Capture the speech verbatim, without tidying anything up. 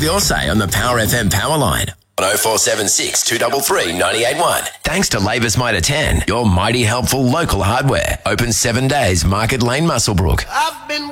your say on the Power F M Power Line on oh four seven six, two three three, nine eight one. Thanks to Labour's Mitre ten, your mighty helpful local hardware. Open seven days, Market Lane, Muswellbrook. I've been